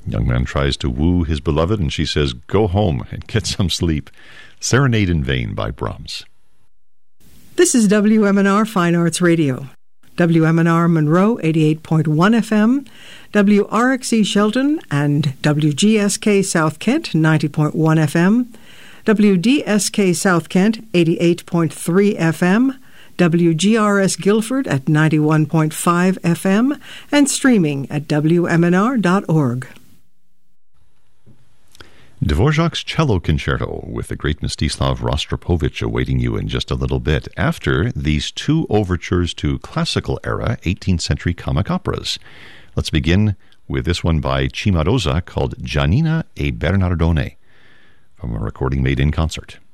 Young man tries to woo his beloved, and she says, "Go home and get some sleep." Serenade in Vain by Brahms. This is WMNR Fine Arts Radio. WMNR Monroe 88.1 FM, WRXE Shelton and WGSK South Kent 90.1 FM, WDSK South Kent 88.3 FM, WGRS Guilford at 91.5 FM, and streaming at WMNR.org. Dvorak's Cello Concerto with the great Mstislav Rostropovich awaiting you in just a little bit after these two overtures to classical-era 18th century comic operas. Let's begin with this one by Cimarosa called Giannina e Bernardone from a recording made in concert.